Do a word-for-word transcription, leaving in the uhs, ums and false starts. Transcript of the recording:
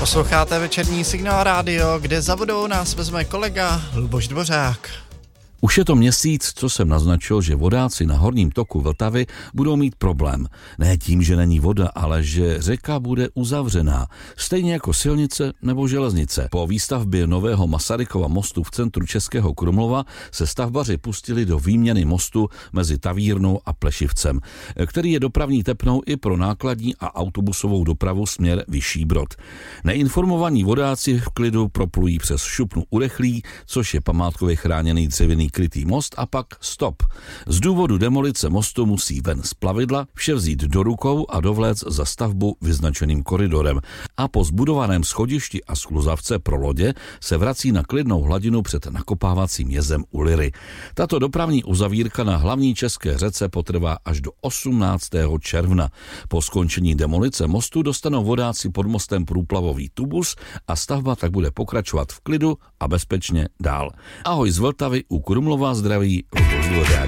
Posloucháte večerní Signál rádio, kde za vodou nás vezme kolega Luboš Dvořák. Už je to měsíc, co jsem naznačil, že vodáci na horním toku Vltavy budou mít problém. Ne tím, že není voda, ale že řeka bude uzavřená. Stejně jako silnice nebo železnice. Po výstavbě nového Masarykova mostu v centru Českého Krumlova se stavbaři pustili do výměny mostu mezi Tavírnou a Plešivcem, který je dopravní tepnou i pro nákladní a autobusovou dopravu směr Vyšší Brod. Neinformovaní vodáci v klidu proplují přes Šupnu u Rechlí, což je památkově chráněný dřevěný krytý most, a pak stop. Z důvodu demolice mostu musí ven z plavidla, vše vzít do rukou a dovléct za stavbu vyznačeným koridorem. A po zbudovaném schodišti a skluzavce pro lodě se vrací na klidnou hladinu před nakopávacím jezem u Liry. Tato dopravní uzavírka na hlavní české řece potrvá až do osmnáctého června. Po skončení demolice mostu dostanou vodáci pod mostem průplavový tubus a stavba tak bude pokračovat v klidu a bezpečně dál. Ahoj z Vltavy, u Krumlova zdraví Luboš Dvořák.